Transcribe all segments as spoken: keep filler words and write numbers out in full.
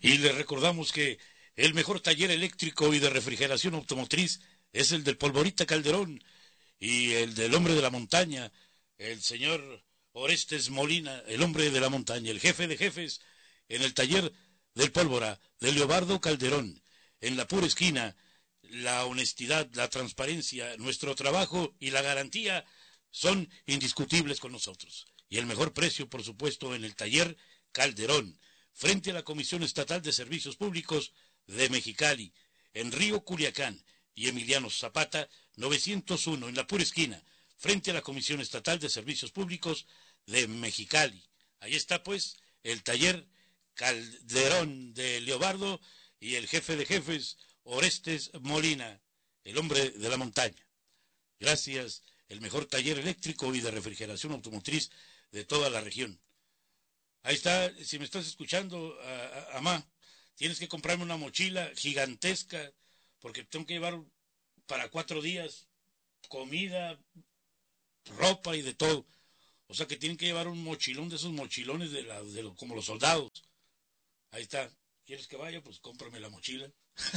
Y les recordamos que el mejor taller eléctrico y de refrigeración automotriz es el del Polvorita Calderón y el del hombre de la montaña, el señor Orestes Molina, el hombre de la montaña, el jefe de jefes, en el taller del Pólvora, de Leobardo Calderón, en la pura esquina. La honestidad, la transparencia, nuestro trabajo y la garantía son indiscutibles con nosotros. Y el mejor precio, por supuesto, en el taller Calderón, frente a la Comisión Estatal de Servicios Públicos de Mexicali, en Río Culiacán y Emiliano Zapata, novecientos uno, en la pura esquina, frente a la Comisión Estatal de Servicios Públicos de Mexicali. Ahí está, pues, el taller Calderón de Leobardo y el jefe de jefes, Orestes Molina, el hombre de la montaña. Gracias, el mejor taller eléctrico y de refrigeración automotriz de toda la región. Ahí está, si me estás escuchando, a, a, Amá, tienes que comprarme una mochila gigantesca, porque tengo que llevar para cuatro días comida, ropa y de todo. O sea que tienen que llevar un mochilón de esos mochilones de, la, de lo, como los soldados. Ahí está. ¿Quieres que vaya? Pues cómprame la mochila.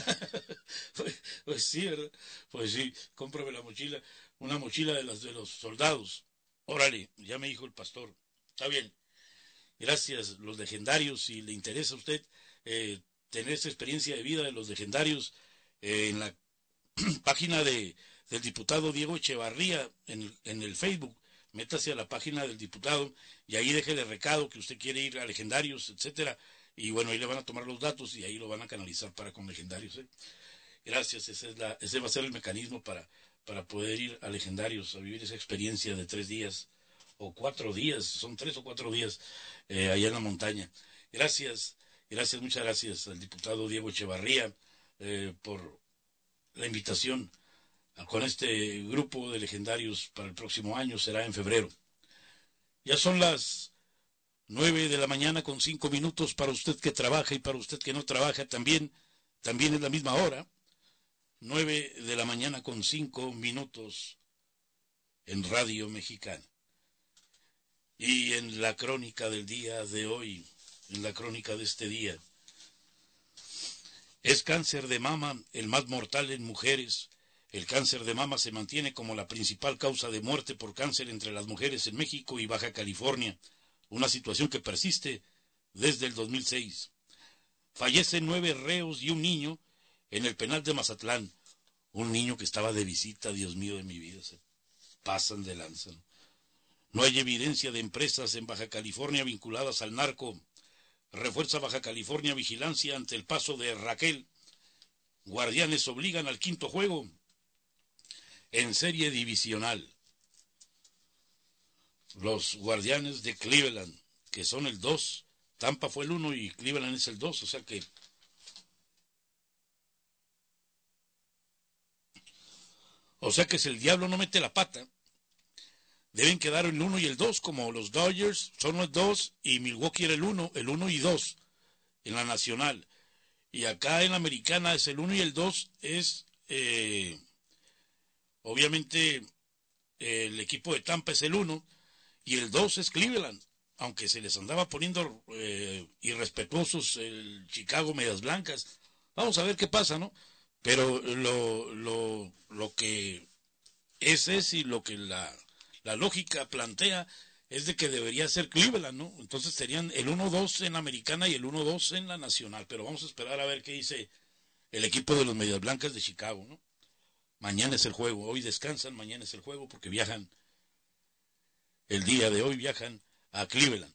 pues, pues sí, ¿verdad? Pues sí, cómprame la mochila. Una mochila de las de los soldados. Órale, ya me dijo el pastor. Está bien. Gracias, los legendarios. Si le interesa a usted eh, tener esa experiencia de vida de los legendarios, eh, en la página de, del diputado Diego Echevarría, en, en el Facebook, métase a la página del diputado y ahí déjele recado que usted quiere ir a legendarios, etcétera. Y bueno, ahí le van a tomar los datos y ahí lo van a canalizar para con legendarios. ¿eh? Gracias, ese, es la, ese va a ser el mecanismo para, para poder ir a legendarios, a vivir esa experiencia de tres días o cuatro días, son tres o cuatro días eh, allá en la montaña. Gracias, gracias, muchas gracias al diputado Diego Echevarría eh, por la invitación a, con este grupo de legendarios para el próximo año, será en febrero. Ya son las nueve de la mañana con cinco minutos para usted que trabaja y para usted que no trabaja también, también es la misma hora. Nueve de la mañana con cinco minutos en Radio Mexicana. Y en la crónica del día de hoy, en la crónica de este día, es cáncer de mama el más mortal en mujeres. El cáncer de mama se mantiene como la principal causa de muerte por cáncer entre las mujeres en México y Baja California, una situación que persiste desde el dos mil seis. Fallecen nueve reos y un niño en el penal de Mazatlán. Un niño que estaba de visita, Dios mío de mi vida, se pasan de lanza. No hay evidencia de empresas en Baja California vinculadas al narco. Refuerza Baja California vigilancia ante el paso de Raquel. Guardianes obligan al quinto juego en serie divisional. Los Guardianes de Cleveland, que son el dos, Tampa fue el uno y Cleveland es el dos, o sea que o sea que si el diablo no mete la pata, deben quedar el uno y el dos, como los Dodgers son el dos y Milwaukee era el uno, el uno y dos en la nacional. Y acá en la americana es el uno y el dos, es eh, obviamente eh, el equipo de Tampa es el uno y el dos es Cleveland, aunque se les andaba poniendo eh, irrespetuosos el Chicago Medias Blancas. Vamos a ver qué pasa, ¿no? Pero lo, lo, lo que es es y lo que la, la lógica plantea es de que debería ser Cleveland, ¿no? Entonces serían el uno dos en la americana y el uno dos en la nacional, pero vamos a esperar a ver qué dice el equipo de los Medias Blancas de Chicago, ¿no? Mañana es el juego, hoy descansan, mañana es el juego porque viajan, el día de hoy viajan a Cleveland.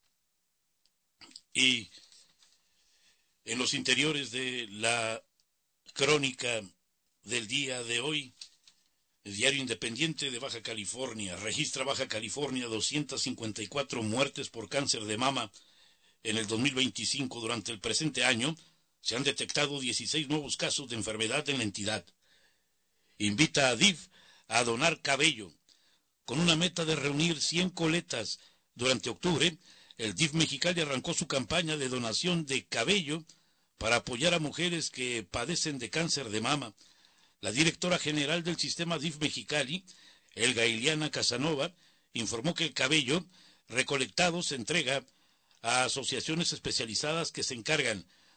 Y en los interiores de la crónica del día de hoy, el Diario Independiente de Baja California registra Baja California doscientas cincuenta y cuatro muertes por cáncer de mama en el dos mil veinticinco. Durante el presente año se han detectado dieciséis nuevos casos de enfermedad en la entidad. Invita a D I F a donar cabello. Con una meta de reunir cien coletas durante octubre, el D I F Mexicali arrancó su campaña de donación de cabello para apoyar a mujeres que padecen de cáncer de mama. La directora general del sistema D I F Mexicali, Elga Iliana Casanova, informó que el cabello recolectado se entrega a asociaciones especializadas que se encargan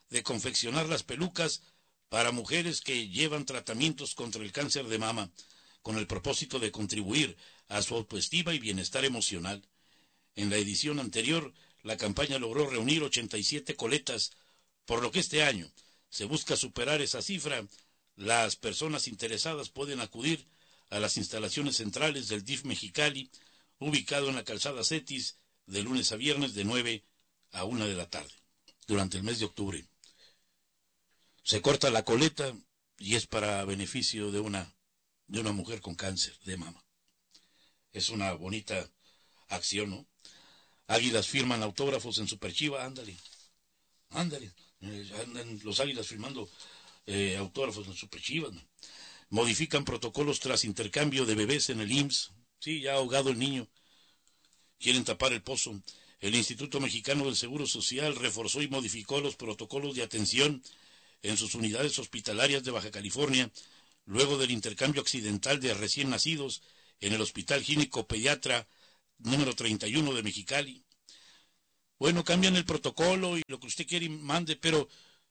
de confeccionar las pelucas para mujeres que llevan tratamientos contra el cáncer de mama, con el propósito de contribuir a su autoestima y bienestar emocional. En la edición anterior, la campaña logró reunir ochenta y siete coletas, por lo que este año se busca superar esa cifra. Las personas interesadas pueden acudir a las instalaciones centrales del D I F Mexicali, ubicado en la calzada Cetis, de lunes a viernes de nueve a una de la tarde, durante el mes de octubre. Se corta la coleta y es para beneficio de una, de una mujer con cáncer de mama. Es una bonita acción, ¿no? Águilas firman autógrafos en Superchiva, ándale, ándale, eh, andan los Águilas firmando eh, autógrafos en Superchiva, ¿no? Modifican protocolos tras intercambio de bebés en el I M S S, sí, ya ahogado el niño, quieren tapar el pozo. El Instituto Mexicano del Seguro Social reforzó y modificó los protocolos de atención en sus unidades hospitalarias de Baja California, luego del intercambio accidental de recién nacidos en el Hospital Gínico Pediatra número treinta y uno de Mexicali. Bueno, cambian el protocolo y lo que usted quiere mande, pero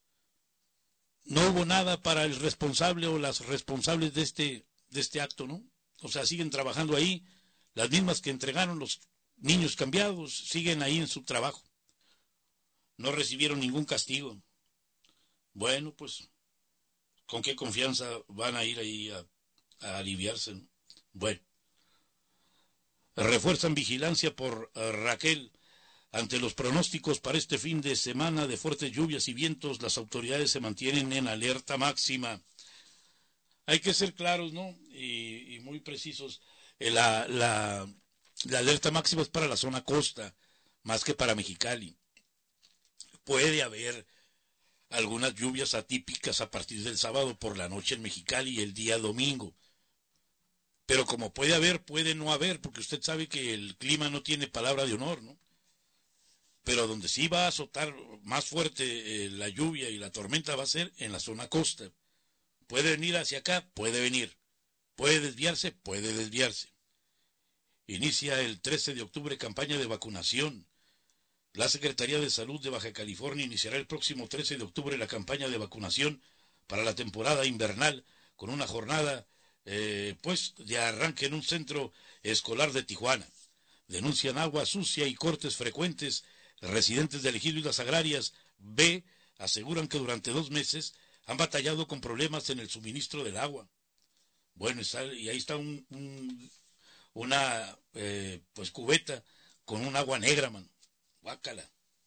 no hubo nada para el responsable o las responsables de este, de este acto, ¿no? O sea, siguen trabajando ahí, las mismas que entregaron los niños cambiados, siguen ahí en su trabajo. No recibieron ningún castigo. Bueno, pues, ¿con qué confianza van a ir ahí a, a aliviarse, ¿no? Bueno. Refuerzan vigilancia por uh, Raquel. Ante los pronósticos para este fin de semana de fuertes lluvias y vientos, las autoridades se mantienen en alerta máxima. Hay que ser claros, ¿no? Y, y muy precisos. Eh, la, la, la alerta máxima es para la zona costa, más que para Mexicali. Puede haber algunas lluvias atípicas a partir del sábado por la noche en Mexicali y el día domingo. Pero como puede haber, puede no haber, porque usted sabe que el clima no tiene palabra de honor, ¿no? Pero donde sí va a azotar más fuerte eh, la lluvia y la tormenta va a ser en la zona costa. Puede venir hacia acá, puede venir. Puede desviarse, puede desviarse. Inicia el trece de octubre campaña de vacunación. La Secretaría de Salud de Baja California iniciará el próximo trece de octubre la campaña de vacunación para la temporada invernal con una jornada eh, pues de arranque en un centro escolar de Tijuana. Denuncian agua sucia y cortes frecuentes. Residentes del Ejido y las Agrarias B aseguran que durante dos meses han batallado con problemas en el suministro del agua. Bueno, está, y ahí está un, un, una eh, pues cubeta con un agua negra, man. Guácala.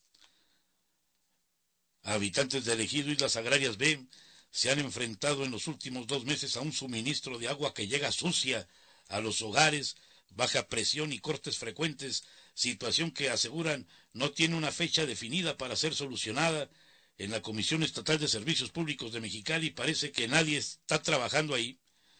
Habitantes del Ejido y las Agrarias B se han enfrentado en los últimos dos meses a un suministro de agua que llega sucia a los hogares, baja presión y cortes frecuentes, situación que aseguran no tiene una fecha definida para ser solucionada. En la Comisión Estatal de Servicios Públicos de Mexicali parece que nadie está trabajando ahí.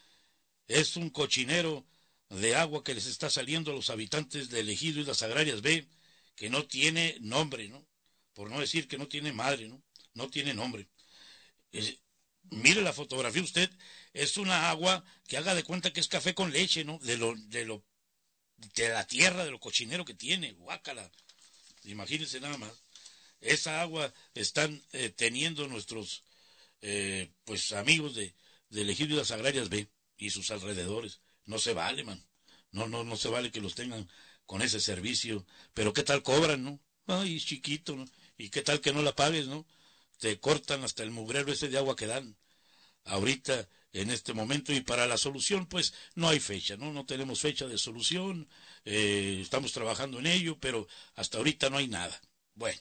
Es un cochinero de agua que les está saliendo a los habitantes del Ejido y las Agrarias B, que no tiene nombre, ¿no? Por no decir que no tiene madre, ¿no? No tiene nombre. Es, mire la fotografía usted, es una agua que haga de cuenta que es café con leche, ¿no? De lo, de lo, de la tierra, de lo cochinero que tiene, guácala. Imagínense nada más. Esa agua están eh, teniendo nuestros eh, pues amigos de, del Ejido y las Agrarias B y sus alrededores. No se vale, man. No, no, no se vale que los tengan con ese servicio. Pero qué tal cobran, ¿no? Ay, chiquito, ¿no? Y qué tal que no la pagues, ¿no? Te cortan hasta el mugrero ese de agua que dan ahorita en este momento, y para la solución pues no hay fecha, no no tenemos fecha de solución. Eh, estamos trabajando en ello, pero hasta ahorita no hay nada. Bueno,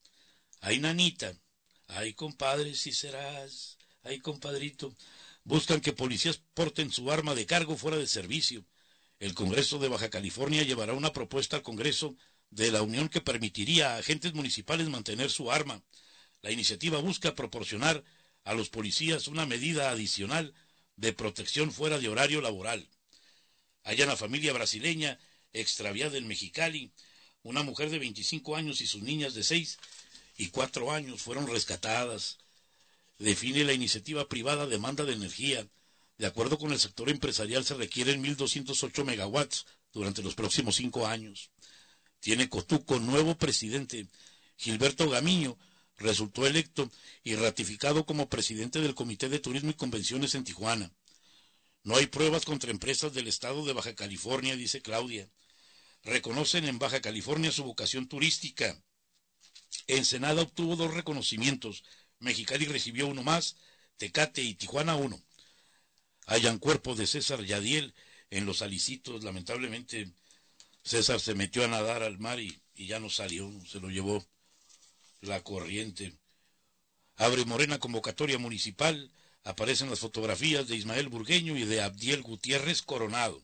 ay nanita, ay compadre, si serás, ay compadrito. Buscan que policías porten su arma de cargo fuera de servicio. El Congreso de Baja California llevará una propuesta al Congreso de la Unión que permitiría a agentes municipales mantener su arma. La iniciativa busca proporcionar a los policías una medida adicional de protección fuera de horario laboral. Hay una familia brasileña extraviada en Mexicali. Una mujer de veinticinco años y sus niñas de seis y cuatro años fueron rescatadas. Define la iniciativa privada demanda de energía. De acuerdo con el sector empresarial se requieren mil doscientos ocho megawatts durante los próximos cinco años. Tiene Cotuco nuevo presidente. Gilberto Gamiño resultó electo y ratificado como presidente del Comité de Turismo y Convenciones en Tijuana. No hay pruebas contra empresas del estado de Baja California, dice Claudia. Reconocen en Baja California su vocación turística. Ensenada obtuvo dos reconocimientos. Mexicali recibió uno más, Tecate y Tijuana uno. Hallan cuerpo de César Yadiel en Los Alicitos. Lamentablemente César se metió a nadar al mar y, y ya no salió, se lo llevó la corriente. Abre Morena convocatoria municipal. Aparecen las fotografías de Ismael Burgueño y de Abdiel Gutiérrez Coronado.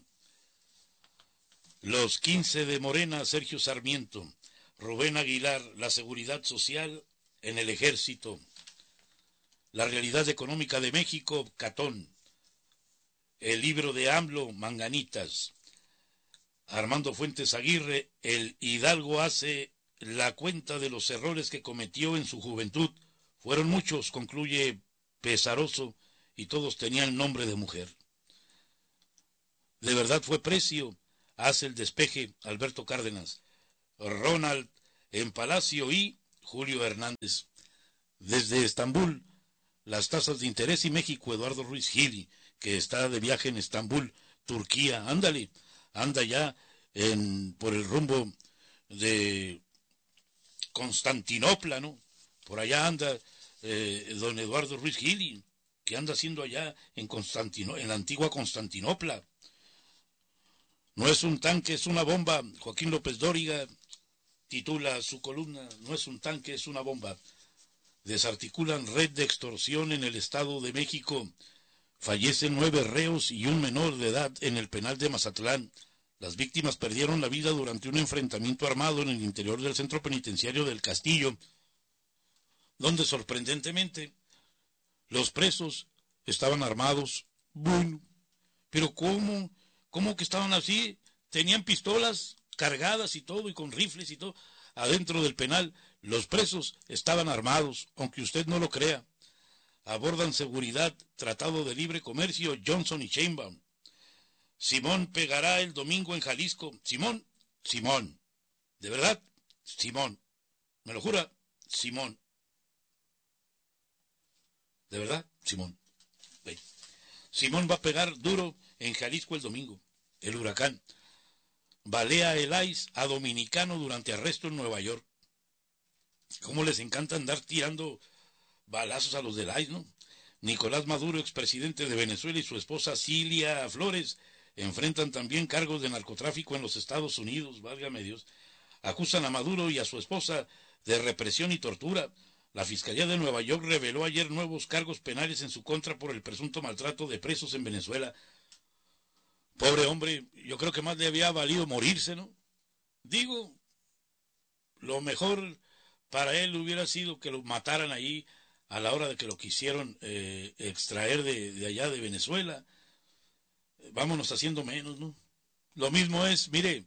Los quince de Morena, Sergio Sarmiento. Rubén Aguilar, la seguridad social en el ejército. La realidad económica de México, Catón. El libro de AMLO, Manganitas. Armando Fuentes Aguirre, el Hidalgo hace la cuenta de los errores que cometió en su juventud. Fueron muchos, concluye pesaroso, y todos tenían nombre de mujer. De verdad fue precio, hace el despeje Alberto Cárdenas. Ronald en Palacio y Julio Hernández. Desde Estambul, las tasas de interés y México, Eduardo Ruiz Gili, que está de viaje en Estambul, Turquía. Ándale, anda ya en, por el rumbo de Constantinopla, ¿no? Por allá anda eh, don Eduardo Ruiz Gili, que anda haciendo allá en, Constantino, en la antigua Constantinopla. No es un tanque, es una bomba. Joaquín López Dóriga titula su columna, no es un tanque, es una bomba. Desarticulan red de extorsión en el Estado de México. Fallecen nueve reos y un menor de edad en el penal de Mazatlán. Las víctimas perdieron la vida durante un enfrentamiento armado en el interior del centro penitenciario del Castillo, donde sorprendentemente los presos estaban armados. Bueno, pero ¿cómo? ¿Cómo que estaban así? Tenían pistolas cargadas y todo, y con rifles y todo. Adentro del penal, los presos estaban armados, aunque usted no lo crea. Abordan seguridad, tratado de libre comercio, Johnson y Sheinbaum. Simón pegará el domingo en Jalisco. Simón, Simón. ¿De verdad? Simón. ¿Me lo jura? Simón. ¿De verdad? Simón. Ven. Simón va a pegar duro en Jalisco el domingo. El huracán. Balea el I C E a dominicano durante arresto en Nueva York. ¿Cómo les encanta andar tirando balazos a los del I C E, no? Nicolás Maduro, expresidente de Venezuela, y su esposa Cilia Flores enfrentan también cargos de narcotráfico en los Estados Unidos. Válgame Dios. Acusan a Maduro y a su esposa de represión y tortura. La Fiscalía de Nueva York reveló ayer nuevos cargos penales en su contra por el presunto maltrato de presos en Venezuela. Pobre hombre, yo creo que más le había valido morirse, ¿no? Digo, lo mejor para él hubiera sido que lo mataran ahí a la hora de que lo quisieron eh, extraer de, de allá de Venezuela. Vámonos haciendo menos, ¿no? Lo mismo es, mire,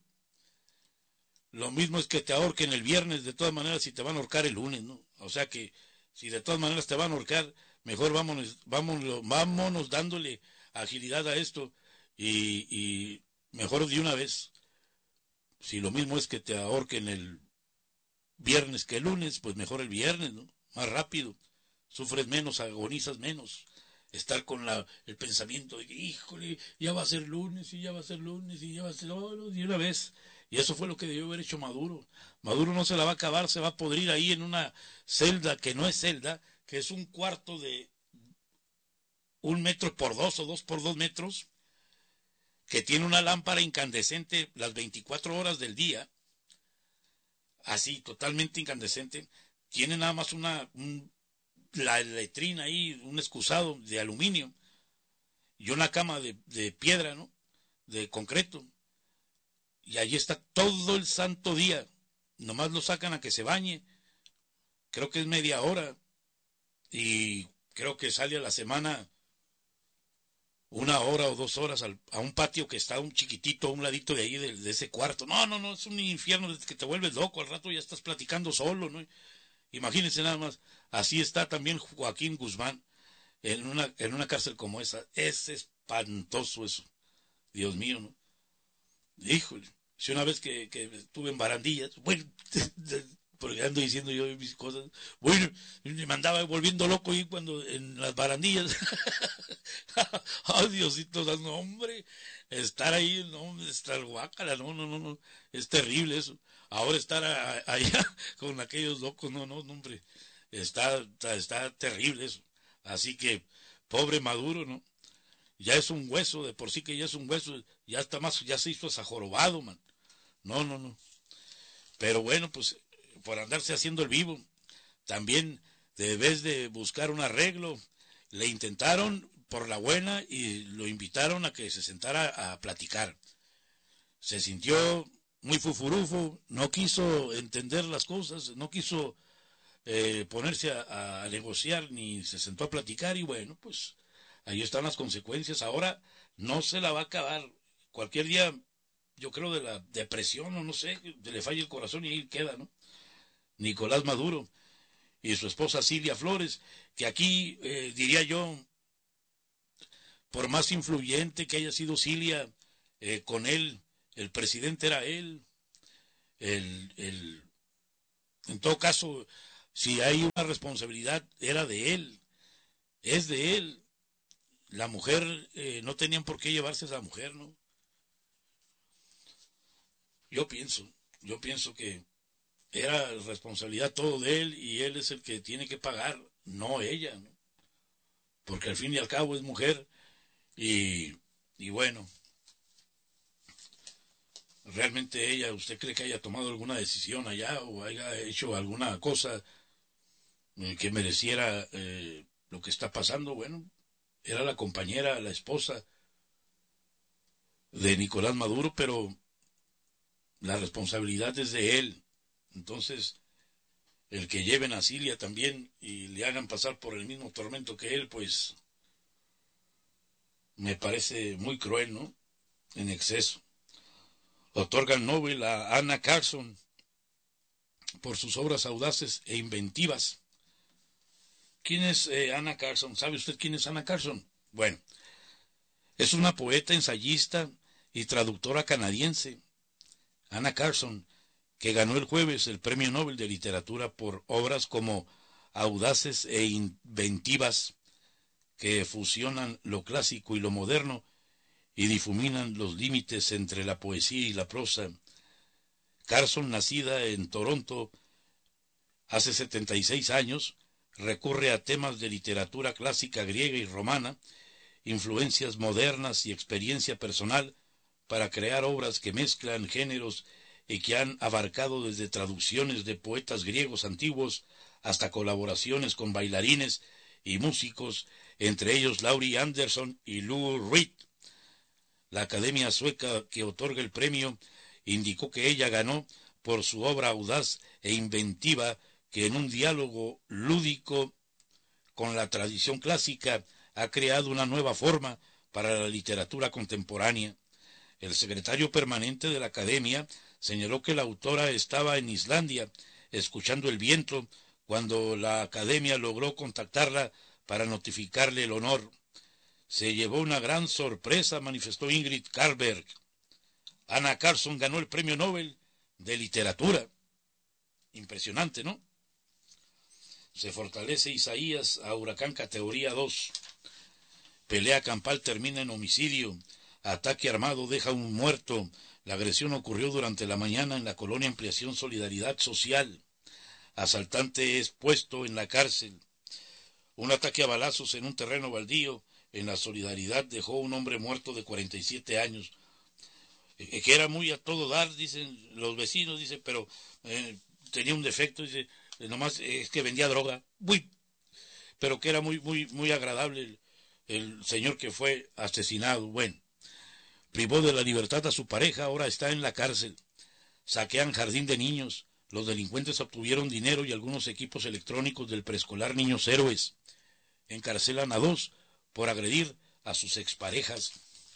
lo mismo es que te ahorquen el viernes, de todas maneras, si te van a ahorcar el lunes, ¿no? O sea que, si de todas maneras te van a ahorcar, mejor vámonos, vámonos, vámonos dándole agilidad a esto y, y mejor de una vez. Si lo mismo es que te ahorquen el viernes que el lunes, pues mejor el viernes, ¿no? Más rápido, sufres menos, agonizas menos. Estar con la, el pensamiento de que, híjole, ya va a ser lunes, y ya va a ser lunes, y ya va a ser, oh, no, de una vez. Y eso fue lo que debió haber hecho Maduro. Maduro no se la va a acabar, se va a podrir ahí en una celda que no es celda, que es un cuarto de un metro por dos o dos por dos metros, que tiene una lámpara incandescente las veinticuatro horas del día, así, totalmente incandescente. Tiene nada más una, un, la letrina ahí, un excusado de aluminio, y una cama de, de piedra, ¿no? De concreto. Y allí está todo el santo día. Nomás lo sacan a que se bañe. Creo que es media hora. Y creo que sale a la semana una hora o dos horas al, a un patio que está un chiquitito a un ladito de ahí, de, de ese cuarto. No, no, no, es un infierno desde que te vuelves loco. Al rato ya estás platicando solo, ¿no? Imagínense nada más. Así está también Joaquín Guzmán en una, en una cárcel como esa. Es espantoso eso. Dios mío, ¿no? Híjole. Si una vez que, que estuve en barandillas, bueno, porque ando diciendo yo mis cosas. Bueno, me mandaba volviendo loco ahí cuando en las barandillas. Ay, Diosito, no, hombre, estar ahí, no, estar guácala, no, no, no, no, es terrible eso. Ahora estar a, a, allá con aquellos locos, no, no, no, hombre, está, está, está terrible eso. Así que, pobre Maduro, ¿no? Ya es un hueso, de por sí que ya es un hueso, ya está más, ya se hizo sajorobado, man. No, no, no. Pero bueno, pues, por andarse haciendo el vivo, también debes de buscar un arreglo. Le intentaron por la buena y lo invitaron a que se sentara a platicar. Se sintió muy fufurufo, no quiso entender las cosas, no quiso eh, ponerse a, a negociar ni se sentó a platicar y bueno, pues ahí están las consecuencias. Ahora no se la va a acabar. Cualquier día, yo creo, de la depresión o no sé, le falla el corazón y ahí queda, ¿no? Nicolás Maduro y su esposa Cilia Flores, que aquí eh, diría yo, por más influyente que haya sido Cilia eh, con él, el presidente era él, el, el, en todo caso, si hay una responsabilidad, era de él, es de él. La mujer, eh, no tenían por qué llevarse a esa mujer, ¿no? Yo pienso, yo pienso que era responsabilidad todo de él y él es el que tiene que pagar, no ella, ¿no? Porque al fin y al cabo es mujer y, y bueno, realmente ella, ¿usted cree que haya tomado alguna decisión allá o haya hecho alguna cosa eh, que mereciera eh, lo que está pasando? Bueno, era la compañera, la esposa de Nicolás Maduro, pero la responsabilidad es de él. Entonces, el que lleven a Cilia también y le hagan pasar por el mismo tormento que él, pues me parece muy cruel, ¿no? En exceso. Otorgan Nobel a Anna Carson por sus obras audaces e inventivas. ¿Quién es eh, Anna Carson? ¿Sabe usted quién es Anna Carson? Bueno, es una poeta, ensayista y traductora canadiense. Anna Carson, que ganó el jueves el Premio Nobel de Literatura por obras como audaces e inventivas que fusionan lo clásico y lo moderno y difuminan los límites entre la poesía y la prosa. Carson, nacida en Toronto hace setenta y seis años, recurre a temas de literatura clásica griega y romana, influencias modernas y experiencia personal para crear obras que mezclan géneros y que han abarcado desde traducciones de poetas griegos antiguos hasta colaboraciones con bailarines y músicos, entre ellos Laurie Anderson y Lou Reed. La Academia Sueca que otorga el premio indicó que ella ganó por su obra audaz e inventiva que en un diálogo lúdico con la tradición clásica ha creado una nueva forma para la literatura contemporánea. El secretario permanente de la Academia señaló que la autora estaba en Islandia, escuchando el viento, cuando la Academia logró contactarla para notificarle el honor. Se llevó una gran sorpresa, manifestó Ingrid Carlberg. Anna Carson ganó el Premio Nobel de Literatura. Impresionante, ¿no? Se fortalece Isaías a huracán categoría dos. Pelea campal termina en homicidio. Ataque armado deja un muerto. La agresión ocurrió durante la mañana en la colonia Ampliación Solidaridad Social. Asaltante es puesto en la cárcel. Un ataque a balazos en un terreno baldío en la Solidaridad dejó un hombre muerto de cuarenta y siete años. Eh, que era muy a todo dar, dicen los vecinos, dice, pero eh, tenía un defecto, dice, eh, nomás eh, es que vendía droga. Uy, pero que era muy, muy, muy agradable el, el señor que fue asesinado. Bueno, privó de la libertad a su pareja, ahora está en la cárcel. Saquean jardín de niños. Los delincuentes obtuvieron dinero y algunos equipos electrónicos del preescolar Niños Héroes. Encarcelan a dos por agredir a sus exparejas.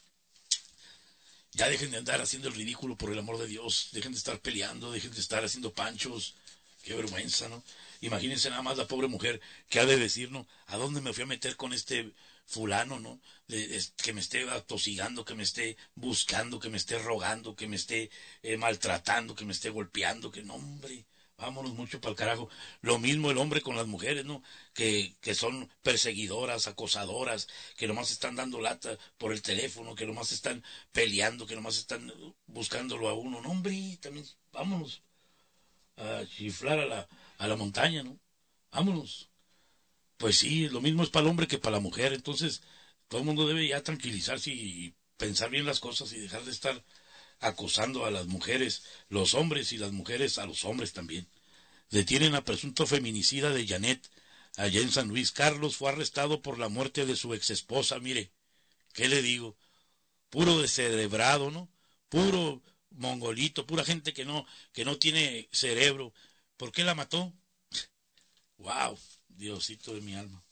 Ya dejen de andar haciendo el ridículo, por el amor de Dios. Dejen de estar peleando, dejen de estar haciendo panchos. Qué vergüenza, ¿no? Imagínense nada más la pobre mujer que ha de decir, ¿no? ¿A dónde me fui a meter con este fulano, ¿no? De, es, que me esté atosigando, que me esté buscando, que me esté rogando, que me esté eh, maltratando, que me esté golpeando, que no, hombre. Vámonos mucho para el carajo. Lo mismo el hombre con las mujeres, ¿no? Que, que son perseguidoras, acosadoras, que nomás están dando lata por el teléfono, que nomás están peleando, que nomás están buscándolo a uno. No, hombre, también vámonos a chiflar a la, a la montaña, ¿no? Vámonos. Pues sí, lo mismo es para el hombre que para la mujer. Entonces, todo el mundo debe ya tranquilizarse y pensar bien las cosas y dejar de estar acosando a las mujeres, los hombres y las mujeres a los hombres también. Detienen a presunto feminicida de Janet, allá en San Luis. Carlos fue arrestado por la muerte de su exesposa. Mire, ¿qué le digo? Puro descerebrado, ¿no? Puro mongolito, pura gente que no, que no tiene cerebro. ¿Por qué la mató? ¡Wow! Diosito de mi alma.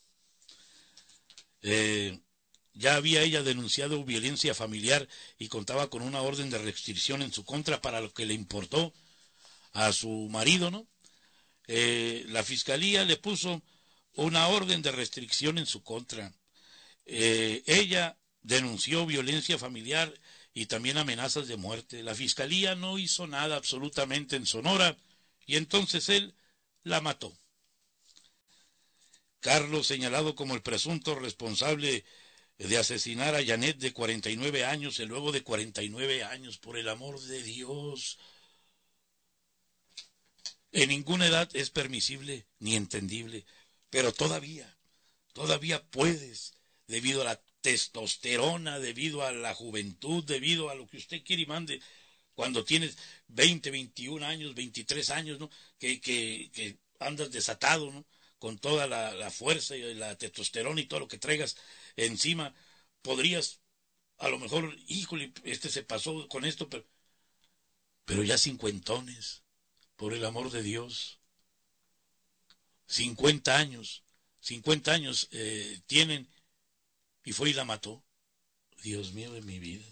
Eh, ya había ella denunciado violencia familiar y contaba con una orden de restricción en su contra para lo que le importó a su marido, ¿no? Eh, la fiscalía le puso una orden de restricción en su contra. Eh, ella denunció violencia familiar y también amenazas de muerte. La fiscalía no hizo nada absolutamente en Sonora y entonces él la mató. Carlos, señalado como el presunto responsable de asesinar a Janet de cuarenta y nueve años, y luego de cuarenta y nueve años, por el amor de Dios. En ninguna edad es permisible ni entendible, pero todavía, todavía puedes, debido a la testosterona, debido a la juventud, debido a lo que usted quiere y mande, cuando tienes veinte, veintiún años, veintitrés años, ¿no? Que, que, que andas desatado, ¿no? Con toda la, la fuerza y la testosterona y todo lo que traigas encima, podrías, a lo mejor, híjole, este se pasó con esto, pero, pero ya cincuentones, por el amor de Dios, cincuenta años, cincuenta años eh, tienen, y fue y la mató. Dios mío de mi vida.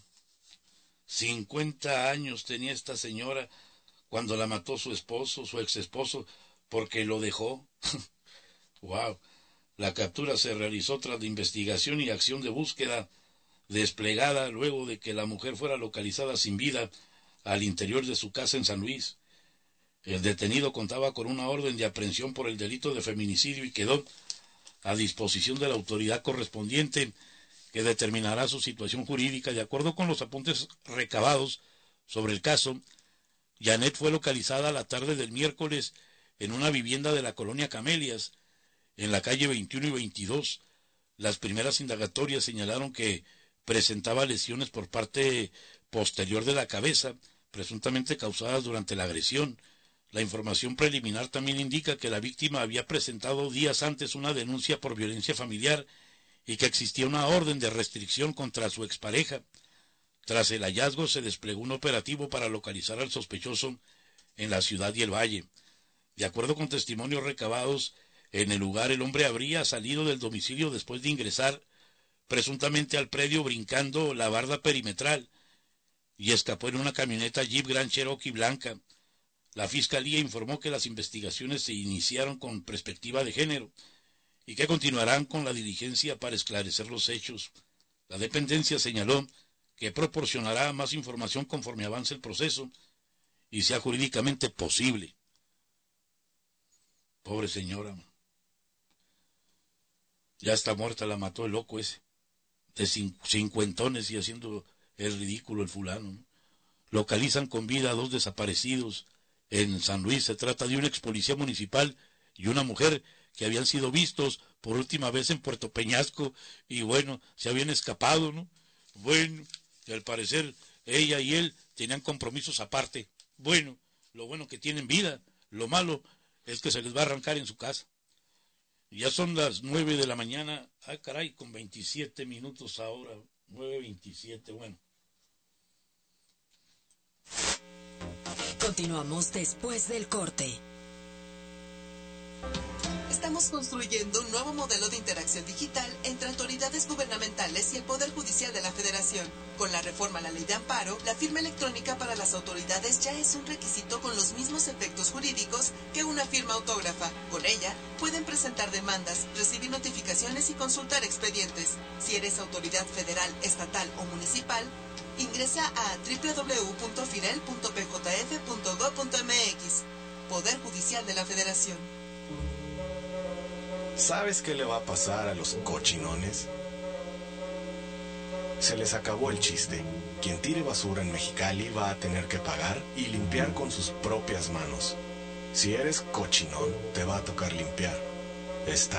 cincuenta años tenía esta señora cuando la mató su esposo, su ex esposo, porque lo dejó. Wow. La captura se realizó tras la investigación y acción de búsqueda desplegada luego de que la mujer fuera localizada sin vida al interior de su casa en San Luis. El detenido contaba con una orden de aprehensión por el delito de feminicidio y quedó a disposición de la autoridad correspondiente, que determinará su situación jurídica. De acuerdo con los apuntes recabados sobre el caso, Janet fue localizada la tarde del miércoles en una vivienda de la colonia Camelias, en la calle veintiuno y veintidós. Las primeras indagatorias señalaron que presentaba lesiones por parte posterior de la cabeza, presuntamente causadas durante la agresión. La información preliminar también indica que la víctima había presentado días antes una denuncia por violencia familiar y que existía una orden de restricción contra su expareja. Tras el hallazgo se desplegó un operativo para localizar al sospechoso en la ciudad y el valle. De acuerdo con testimonios recabados en el lugar, el hombre habría salido del domicilio después de ingresar presuntamente al predio brincando la barda perimetral y escapó en una camioneta Jeep Grand Cherokee blanca. La fiscalía informó que las investigaciones se iniciaron con perspectiva de género y que continuarán con la diligencia para esclarecer los hechos. La dependencia señaló que proporcionará más información conforme avance el proceso y sea jurídicamente posible. Pobre señora. Ya está muerta, la mató el loco ese. De cincuentones y haciendo el ridículo el fulano, ¿no? Localizan con vida a dos desaparecidos en San Luis. Se trata de un ex policía municipal y una mujer que habían sido vistos por última vez en Puerto Peñasco y bueno, se habían escapado, ¿no? Bueno, y al parecer ella y él tenían compromisos aparte. Bueno, lo bueno que tienen vida, lo malo es que se les va a arrancar en su casa. Ya son las nueve de la mañana, ah caray, con veintisiete minutos ahora, nueve veintisiete, bueno. Continuamos después del corte. Estamos construyendo un nuevo modelo de interacción digital entre autoridades gubernamentales y el Poder Judicial de la Federación. Con la reforma a la Ley de Amparo, la firma electrónica para las autoridades ya es un requisito con los mismos efectos jurídicos que una firma autógrafa. Con ella, pueden presentar demandas, recibir notificaciones y consultar expedientes. Si eres autoridad federal, estatal o municipal, ingresa a doble u doble u doble u punto fidel punto p j f punto gob punto m x. Poder Judicial de la Federación. ¿Sabes qué le va a pasar a los cochinones? Se les acabó el chiste. Quien tire basura en Mexicali va a tener que pagar y limpiar con sus propias manos. Si eres cochinón, te va a tocar limpiar. Está